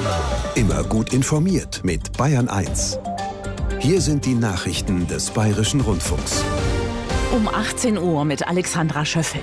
Immer gut informiert mit Bayern 1. Hier sind die Nachrichten des Bayerischen Rundfunks. Um 18 Uhr mit Alexandra Schöffel.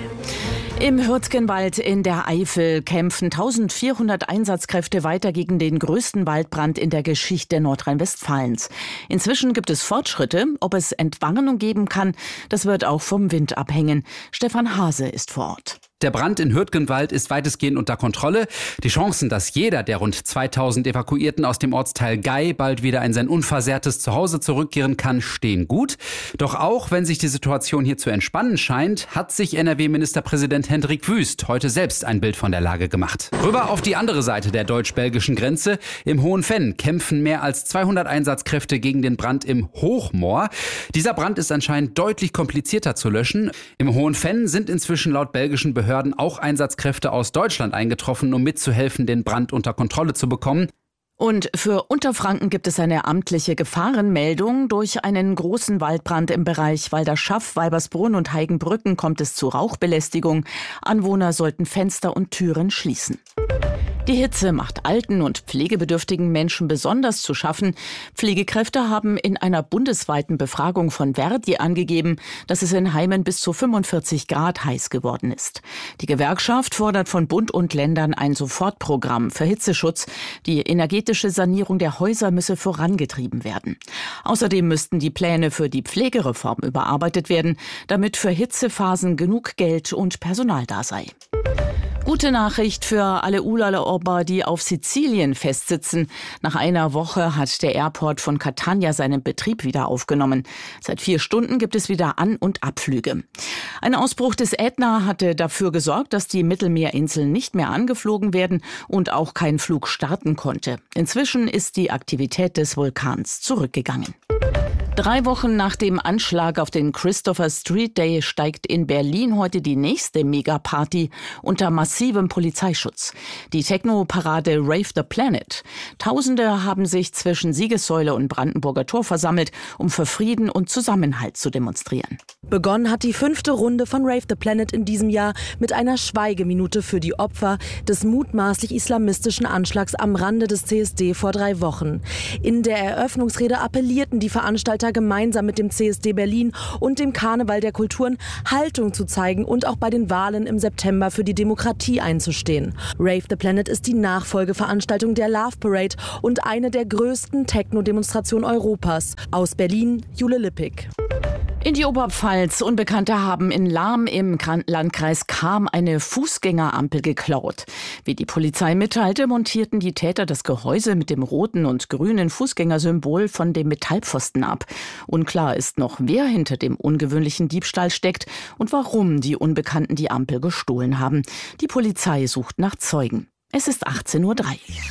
Im Hürtgenwald in der Eifel kämpfen 1400 Einsatzkräfte weiter gegen den größten Waldbrand in der Geschichte Nordrhein-Westfalens. Inzwischen gibt es Fortschritte. Ob es Entwarnung geben kann, das wird auch vom Wind abhängen. Stefan Hase ist vor Ort. Der Brand in Hürtgenwald ist weitestgehend unter Kontrolle. Die Chancen, dass jeder der rund 2000 Evakuierten aus dem Ortsteil Gei bald wieder in sein unversehrtes Zuhause zurückkehren kann, stehen gut. Doch auch wenn sich die Situation hier zu entspannen scheint, hat sich NRW-Ministerpräsident Hendrik Wüst heute selbst ein Bild von der Lage gemacht. Rüber auf die andere Seite der deutsch-belgischen Grenze. Im Hohenvenn kämpfen mehr als 200 Einsatzkräfte gegen den Brand im Hochmoor. Dieser Brand ist anscheinend deutlich komplizierter zu löschen. Im Hohenvenn sind inzwischen laut belgischen Behörden auch Einsatzkräfte aus Deutschland eingetroffen, um mitzuhelfen, den Brand unter Kontrolle zu bekommen. Und für Unterfranken gibt es eine amtliche Gefahrenmeldung. Durch einen großen Waldbrand im Bereich Walderschaff, Weibersbrunn und Heigenbrücken kommt es zu Rauchbelästigung. Anwohner sollten Fenster und Türen schließen. Die Hitze macht alten und pflegebedürftigen Menschen besonders zu schaffen. Pflegekräfte haben in einer bundesweiten Befragung von Verdi angegeben, dass es in Heimen bis zu 45 Grad heiß geworden ist. Die Gewerkschaft fordert von Bund und Ländern ein Sofortprogramm für Hitzeschutz. Die energetische Sanierung der Häuser müsse vorangetrieben werden. Außerdem müssten die Pläne für die Pflegereform überarbeitet werden, damit für Hitzephasen genug Geld und Personal da sei. Gute Nachricht für alle Urlauber, die auf Sizilien festsitzen. Nach einer Woche hat der Airport von Catania seinen Betrieb wieder aufgenommen. Seit 4 Stunden gibt es wieder An- und Abflüge. Ein Ausbruch des Ätna hatte dafür gesorgt, dass die Mittelmeerinseln nicht mehr angeflogen werden und auch kein Flug starten konnte. Inzwischen ist die Aktivität des Vulkans zurückgegangen. 3 Wochen nach dem Anschlag auf den Christopher Street Day steigt in Berlin heute die nächste Megaparty unter massivem Polizeischutz. Die Techno-Parade Rave the Planet. Tausende haben sich zwischen Siegessäule und Brandenburger Tor versammelt, um für Frieden und Zusammenhalt zu demonstrieren. Begonnen hat die 5. Runde von Rave the Planet in diesem Jahr mit einer Schweigeminute für die Opfer des mutmaßlich islamistischen Anschlags am Rande des CSD vor 3 Wochen. In der Eröffnungsrede appellierten die Veranstalter gemeinsam mit dem CSD Berlin und dem Karneval der Kulturen Haltung zu zeigen und auch bei den Wahlen im September für die Demokratie einzustehen. Rave the Planet ist die Nachfolgeveranstaltung der Love Parade und eine der größten Techno-Demonstrationen Europas. Aus Berlin, Jule Lippig. In die Oberpfalz. Unbekannte haben in Lahm im Landkreis Cham eine Fußgängerampel geklaut. Wie die Polizei mitteilte, montierten die Täter das Gehäuse mit dem roten und grünen Fußgängersymbol von dem Metallpfosten ab. Unklar ist noch, wer hinter dem ungewöhnlichen Diebstahl steckt und warum die Unbekannten die Ampel gestohlen haben. Die Polizei sucht nach Zeugen. Es ist 18:03 Uhr.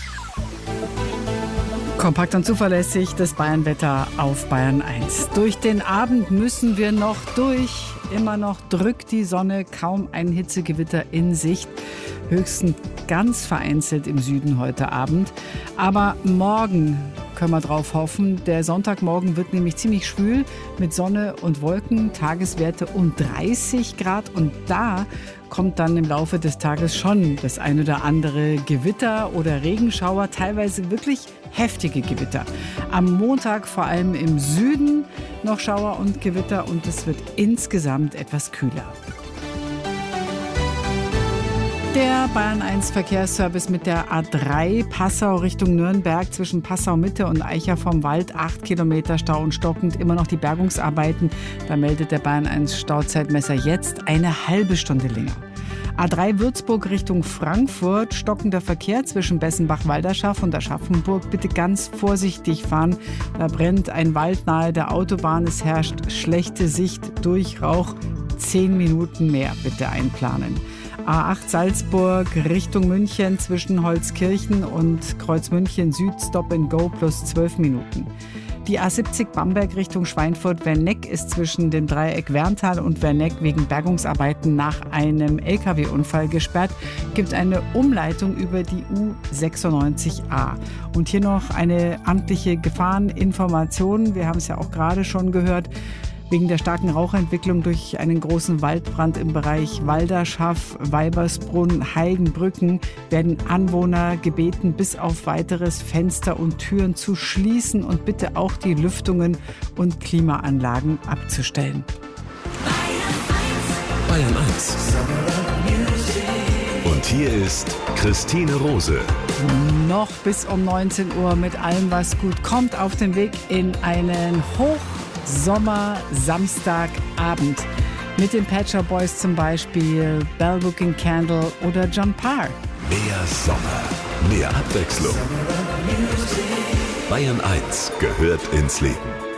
Kompakt und zuverlässig das Bayernwetter auf Bayern 1. Durch den Abend müssen wir noch durch. Immer noch drückt die Sonne, kaum ein Hitzegewitter in Sicht. Höchstens ganz vereinzelt im Süden heute Abend. Aber morgen können wir drauf hoffen. Der Sonntagmorgen wird nämlich ziemlich schwül mit Sonne und Wolken, Tageswerte um 30 Grad. Und da kommt dann im Laufe des Tages schon das ein oder andere Gewitter oder Regenschauer, teilweise wirklich heftige Gewitter. Am Montag vor allem im Süden noch Schauer und Gewitter und es wird insgesamt etwas kühler. Der Bayern 1 Verkehrsservice mit der A3 Passau Richtung Nürnberg zwischen Passau Mitte und Eicher vom Wald. 8 Kilometer Stau und stockend. Immer noch die Bergungsarbeiten. Da meldet der Bayern 1 Stauzeitmesser jetzt eine halbe Stunde länger. A3 Würzburg Richtung Frankfurt. Stockender Verkehr zwischen Bessenbach-Walderschaff und Aschaffenburg. Bitte ganz vorsichtig fahren. Da brennt ein Wald nahe der Autobahn. Es herrscht schlechte Sicht durch Rauch. 10 Minuten mehr bitte einplanen. A8 Salzburg Richtung München zwischen Holzkirchen und Kreuzmünchen Süd Stop and Go plus 12 Minuten. Die A70 Bamberg Richtung Schweinfurt-Werneck ist zwischen dem Dreieck Werntal und Werneck wegen Bergungsarbeiten nach einem LKW-Unfall gesperrt. Gibt eine Umleitung über die U96A. Und hier noch eine amtliche Gefahreninformation. Wir haben es ja auch gerade schon gehört. Wegen der starken Rauchentwicklung durch einen großen Waldbrand im Bereich Walderschaff, Weibersbrunn, Heigenbrücken werden Anwohner gebeten, bis auf weiteres Fenster und Türen zu schließen und bitte auch die Lüftungen und Klimaanlagen abzustellen. Bayern 1. Und hier ist Christine Rose. Noch bis um 19 Uhr mit allem, was gut kommt, auf den Weg in einen Hochsommer-Samstagabend. Mit den Pet Shop Boys zum Beispiel, Bell Booking Candle oder John Parr. Mehr Sommer, mehr Abwechslung. Bayern 1 gehört ins Leben.